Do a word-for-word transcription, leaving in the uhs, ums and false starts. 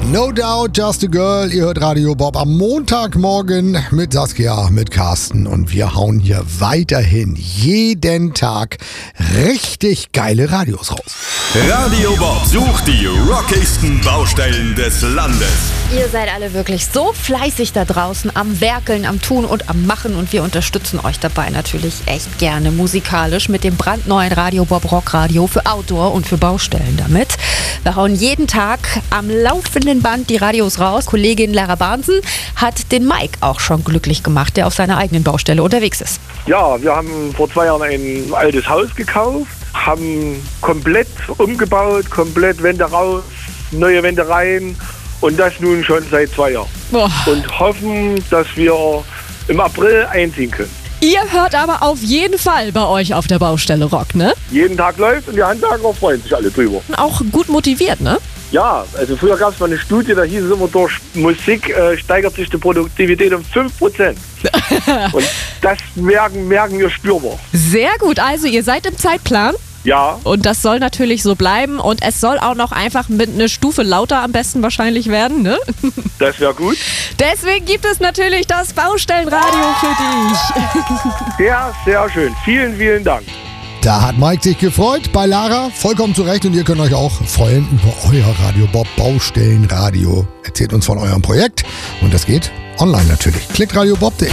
No Doubt, Just a Girl. Ihr hört Radio Bob am Montagmorgen mit Saskia, mit Carsten. Und wir hauen hier weiterhin jeden Tag richtig geile Radios raus. Radio Bob sucht die rockigsten Baustellen des Landes. Ihr seid alle wirklich so fleißig da draußen am Werkeln, am Tun und am Machen. Und wir unterstützen euch dabei natürlich echt gerne musikalisch mit dem brandneuen Radio Bob Rockradio für Outdoor und für Baustellen damit. Wir hauen jeden Tag am laufenden Band die Radios raus. Kollegin Lara Barnsen hat den Mike auch schon glücklich gemacht, der auf seiner eigenen Baustelle unterwegs ist. Ja, wir haben vor zwei Jahren ein altes Haus gekauft, haben komplett umgebaut, komplett Wände raus, neue Wände rein und das nun schon seit zwei Jahren. Boah. Und hoffen, dass wir im April einziehen können. Ihr hört aber auf jeden Fall bei euch auf der Baustelle Rock, ne? Jeden Tag läuft und die Handwerker freuen sich alle drüber. Auch gut motiviert, ne? Ja, also früher gab es mal eine Studie, da hieß es immer, durch Musik äh, steigert sich die Produktivität um fünf Prozent. Und das merken, merken wir spürbar. Sehr gut, also ihr seid im Zeitplan. Ja. Und das soll natürlich so bleiben und es soll auch noch einfach mit einer Stufe lauter am besten wahrscheinlich werden, ne? Das wäre gut. Deswegen gibt es natürlich das Baustellenradio für dich. Sehr, sehr schön. Vielen, vielen Dank. Da hat Mike sich gefreut bei Lara, vollkommen zu Recht, und ihr könnt euch auch freuen über euer Radio Bob Baustellenradio. Erzählt uns von eurem Projekt und das geht online natürlich. Klickt radiobob punkt de.